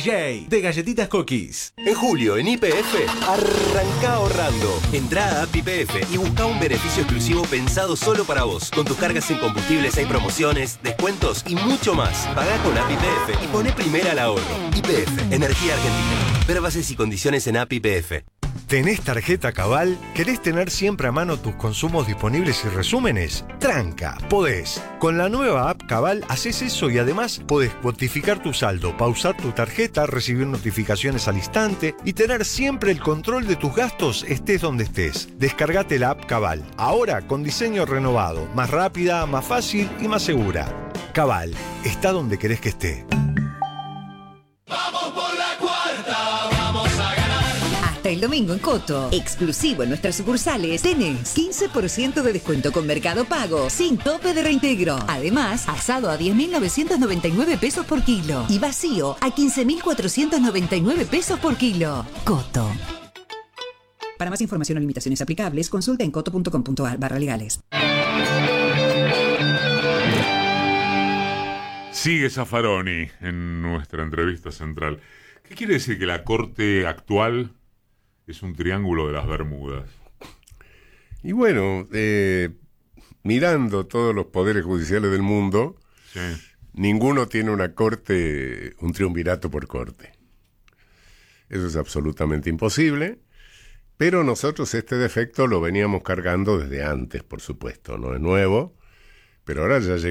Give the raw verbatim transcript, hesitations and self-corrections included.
J de Galletitas Cookies. En julio, en Y P F, arranca ahorrando. Entrá a App Y P F y busca un beneficio exclusivo pensado solo para vos. Con tus cargas en combustibles hay promociones, descuentos y mucho más. Pagá con App Y P F y poné primera al ahorro. Y P F, Energía Argentina. Ver bases y condiciones en App Y P F. ¿Tenés tarjeta Cabal? ¿Querés tener siempre a mano tus consumos disponibles y resúmenes? Tranca, podés. Con la nueva app Cabal haces eso y además podés cuantificar tu saldo, pausar tu tarjeta, recibir notificaciones al instante y tener siempre el control de tus gastos estés donde estés. Descargate la app Cabal, ahora con diseño renovado, más rápida, más fácil y más segura. Cabal, está donde querés que esté. Vamos por la cuarta, vamos a ganar. Hasta el domingo en Coto, exclusivo en nuestras sucursales, tenés quince por ciento de descuento con Mercado Pago, sin tope de reintegro. Además, asado a diez mil novecientos noventa y nueve pesos por kilo y vacío a quince mil cuatrocientos noventa y nueve pesos por kilo. Coto. Para más información o limitaciones aplicables, consulta en coto punto com punto a r barra legales. Sigue Zaffaroni en nuestra entrevista central. ¿Qué quiere decir que la corte actual es un triángulo de las Bermudas? Y bueno, eh, mirando todos los poderes judiciales del mundo, sí. Ninguno tiene una corte, un triunvirato por corte. Eso es absolutamente imposible, pero nosotros este defecto lo veníamos cargando desde antes, por supuesto, no es nuevo, pero ahora ya llegamos.